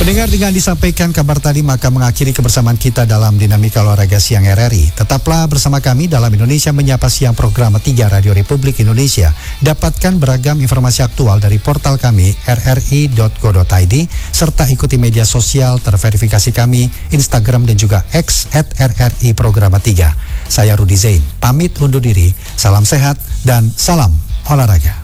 Pendengar, dengan disampaikan kabar tadi maka mengakhiri kebersamaan kita dalam Dinamika Olahraga Siang RRI. Tetaplah bersama kami dalam Indonesia Menyapa Siang program 3 Radio Republik Indonesia. Dapatkan beragam informasi aktual dari portal kami rri.co.id serta ikuti media sosial terverifikasi kami Instagram dan juga X @RRI Programa 3. Saya Rudi Zain, pamit undur diri. Salam sehat dan salam olahraga.